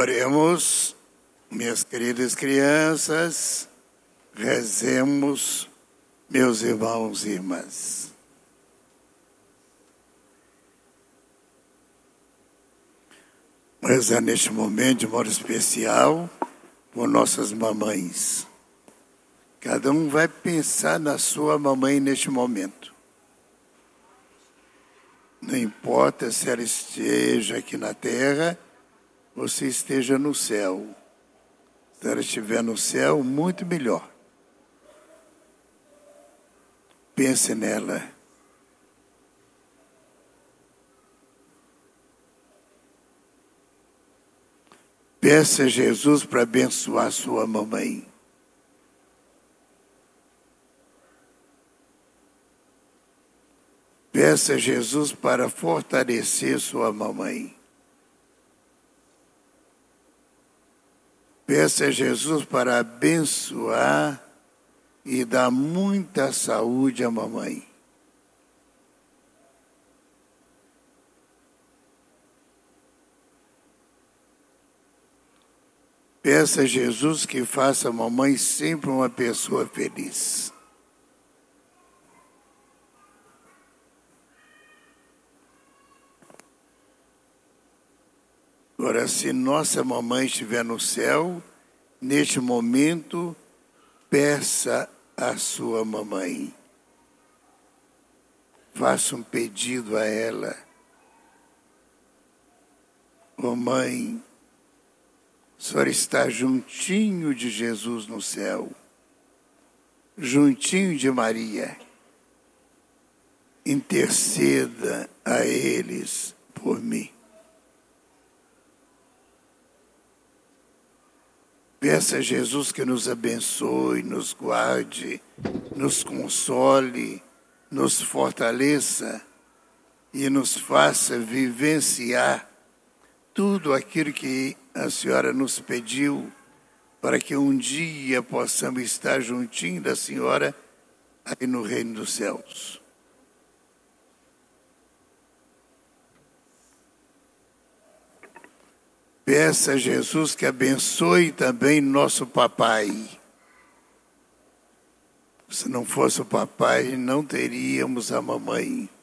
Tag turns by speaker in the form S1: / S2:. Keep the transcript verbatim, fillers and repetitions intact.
S1: Oremos, minhas queridas crianças, rezemos, meus irmãos e irmãs. Rezar neste momento, de modo especial, por nossas mamães. Cada um vai pensar na sua mamãe neste momento. Não importa se ela esteja aqui na terra ou se esteja no céu. Se ela estiver no céu, muito melhor. Pense nela. Peça a Jesus para abençoar sua mamãe. Peça a Jesus para fortalecer sua mamãe. Peça a Jesus para abençoar e dar muita saúde à mamãe. Peça a Jesus que faça a mamãe sempre uma pessoa feliz. Agora, se nossa mamãe estiver no céu, neste momento, peça a sua mamãe. Faça um pedido a ela. Ô mãe, a senhora está juntinho de Jesus no céu, juntinho de Maria. Interceda a eles por mim. Peça a Jesus que nos abençoe, nos guarde, nos console, nos fortaleça e nos faça vivenciar tudo aquilo que a senhora nos pediu para que um dia possamos estar juntinho da senhora aí no reino dos céus. Peça a Jesus que abençoe também nosso papai. Se não fosse o papai, não teríamos a mamãe.